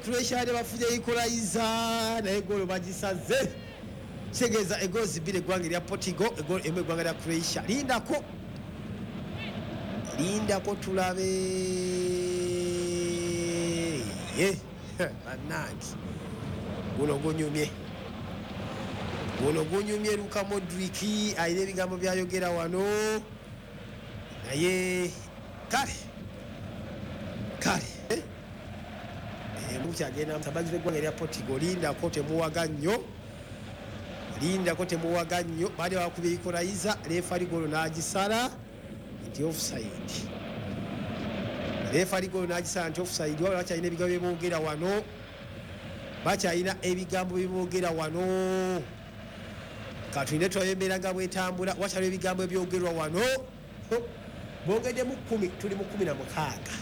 Croatia ne bafuje equalizer naye golo bagisaze kitegeeza egolo zibiri eggwanga erya Portugal egolo emu eggwanga lya Croatia lindako tulabe bannange guno gunyumye Luka Modric ayina ebigambo byayogera wano naye kale mukyagenda musabazi w'eggwanga erya Portugal lindako temuwaga nnyo baali bakubye equalizer refari golo n'agisala nti offside wabula bakyalina ebigambo byeboogera wano katulinde twayembeera nga bwetambula wakyaliwo ebigambo ebyogerwa wano bongedde mu 10 tuli mu 16